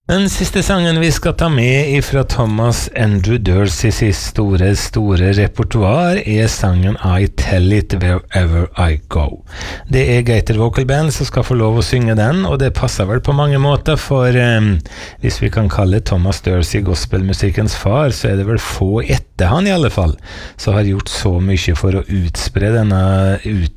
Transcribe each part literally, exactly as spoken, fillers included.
Den siste sangen vi skal ta med ifra Thomas Andrew Durseys store, store repertoar er sangen I Tell It Wherever I Go. Det er Gaiter Vocal Band som skal få lov å synge den, og det passer vel på mange måter, for um, hvis vi kan kalle Thomas Dursey gospelmusikkens far, så er det vel få etter han i alle fall, som har gjort så mye for å utspre denne ut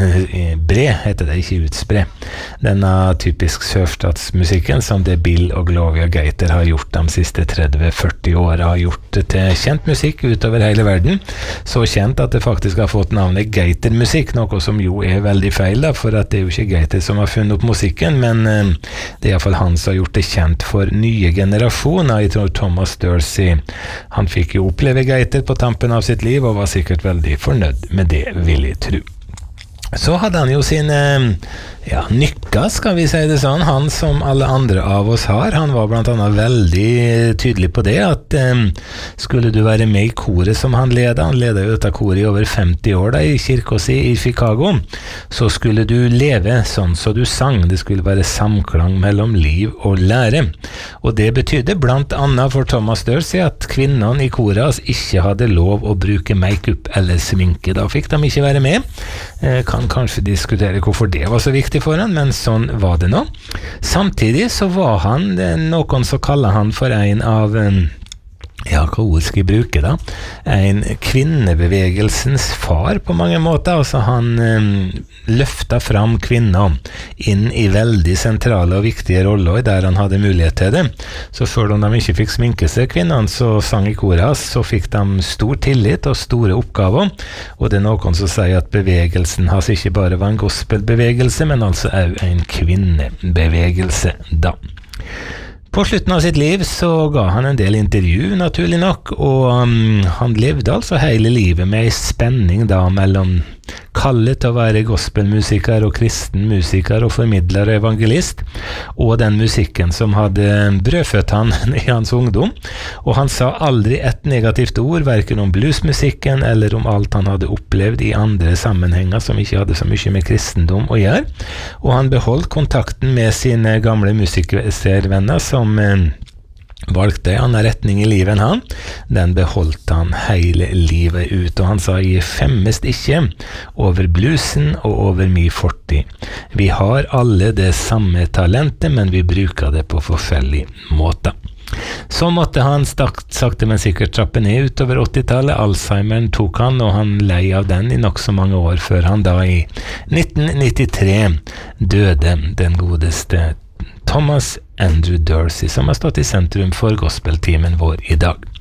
bre, heter det, ikke utspre denne typisk sørstatsmusikken som det Bill og Gloria Gaiter har gjort de siste tretti til førti årene, har gjort det til kjent musikk utover hele verden, så kjent at det faktisk har fått navnet Gaiter-musikk, noe som jo er veldig feil da, for at det er jo ikke Gaiter som har funnet opp musikken, men uh, det er i hvert fall han som har gjort det kjent for nye generasjoner. Jeg tror Thomas Dursey, han fikk jo oppleve Gaiter på tampen av sitt liv og var sikkert veldig fornøyd med det, vil jeg tro. Så hadde han jo sine ja, nykker, skal vi si det sånn, han som alle andre av oss har. Han var blant annet veldig tydelig på det, at um, skulle du være med i koret som han ledet, han ledet jo dette koret i over femti år da, i kirka si i Chicago, så skulle du leve sånn så du sang. Det skulle være samklang mellom liv og lære. Og det betydde blant annet for Thomas Dursey at kvinnene i koret ikke hadde lov å bruke make-up eller sminke. Da fikk de ikke være med. Eh, kan kanskje diskutere hvorfor det var så viktig for han, men sånn var det nå. Samtidig så var han, noen så kaller han for en av ja, hva ord skal jeg bruke da? En kvinnebevegelsens far på mange måter. Altså han um, løfta fram kvinner inn i veldig sentrale og viktige roller der han hadde mulighet til det. Så selv om de ikke fikk sminke seg, kvinnerne, så sang i koret, så fikk de stor tillit og store oppgaver. Og det er noen som sier at bevegelsen hans ikke bare var en gospelbevegelse, men altså også en kvinnebevegelse da. På slutten av sitt liv så ga han en del intervju, naturlig nok, og um, han levde altså hele livet med en spenning da mellom kallet til å være gospelmusiker og kristen musiker og formidler og evangelist, og den musikken som hadde brødfødt han i hans ungdom. Og han sa aldri et negativt ord, hverken om bluesmusikken eller om alt han hadde opplevd i andre sammenhenger som ikke hadde så mye med kristendom å gjøre. Og han beholdt kontakten med sine gamle musikervenner som eh, valgte en annen retning i livet enn han. Den beholdt han hele livet ut, og han sa jeg femmes ikke over bluesen og over min fortid. Vi har alle det samme talentet, men vi bruker det på forskjellige måter. Så måtte han sakte men sikkert trappe ned utover åttitallet. Alzheimeren tok han, og han lei av den i nok så mange år før han da i nitten nittitre døde, den godeste Thomas Andrew Dursey, som har stått i sentrum for gospeltimen vår i dag.